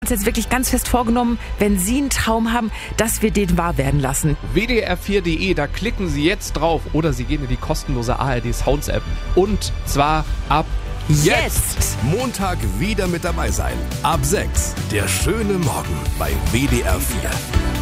uns jetzt wirklich ganz fest vorgenommen, wenn Sie einen Traum haben, dass wir den wahr werden lassen. WDR4.de, da klicken Sie jetzt drauf oder Sie gehen in die kostenlose ARD Sounds App. Und zwar ab jetzt! Montag wieder mit dabei sein. Ab 6. Der schöne Morgen bei WDR 4.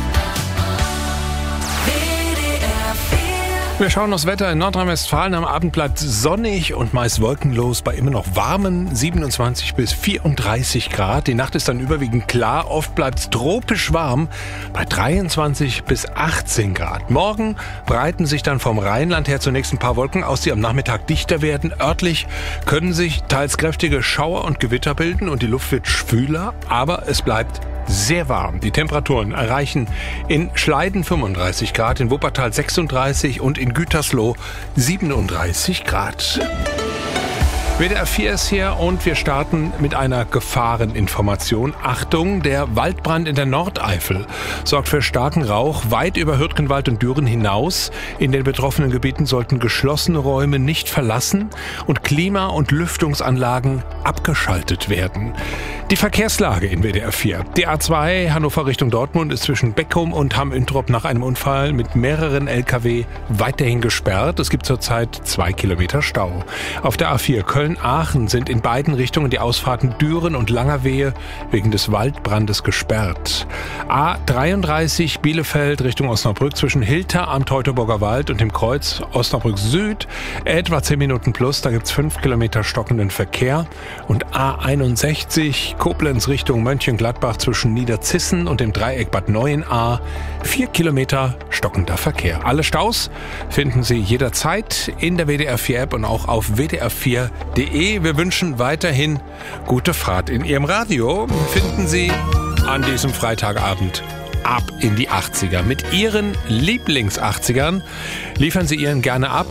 Wir schauen aufs Wetter in Nordrhein-Westfalen. Am Abendblatt sonnig und meist wolkenlos bei immer noch warmen 27 bis 34 Grad. Die Nacht ist dann überwiegend klar. Oft bleibt es tropisch warm bei 23 bis 18 Grad. Morgen breiten sich dann vom Rheinland her zunächst ein paar Wolken aus, die am Nachmittag dichter werden. Örtlich können sich teils kräftige Schauer und Gewitter bilden und die Luft wird schwüler, aber es bleibt sehr warm. Die Temperaturen erreichen in Schleiden 35 Grad, in Wuppertal 36 und in Gütersloh 37 Grad. WDR 4 ist hier und wir starten mit einer Gefahreninformation. Achtung, der Waldbrand in der Nordeifel sorgt für starken Rauch weit über Hürtgenwald und Düren hinaus. In den betroffenen Gebieten sollten geschlossene Räume nicht verlassen und Klima- und Lüftungsanlagen abgeschaltet werden. Die Verkehrslage in WDR 4. Die A2 Hannover Richtung Dortmund ist zwischen Beckum und Hamm-Üntrop nach einem Unfall mit mehreren Lkw weiterhin gesperrt. Es gibt zurzeit 2 Kilometer Stau. Auf der A4 Köln-Aachen sind in beiden Richtungen die Ausfahrten Düren und Langerwehe wegen des Waldbrandes gesperrt. A33 Bielefeld Richtung Osnabrück zwischen Hilter am Teutoburger Wald und dem Kreuz Osnabrück Süd etwa 10 Minuten plus. Da gibt es 5 Kilometer stockenden Verkehr. Und A61 Koblenz Richtung Mönchengladbach zwischen Niederzissen und dem Dreieck Bad Neuenahr 4 Kilometer stockender Verkehr. Alle Staus finden Sie jederzeit in der WDR 4 App und auch auf WDR4.de. Wir wünschen weiterhin gute Fahrt. In Ihrem Radio finden Sie an diesem Freitagabend Ab in die 80er. Mit Ihren Lieblings-80ern liefern Sie Ihren gerne ab,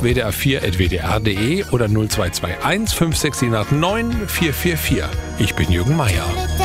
wdr4.wdr.de oder 0221 56789 444. Ich bin Jürgen Meier.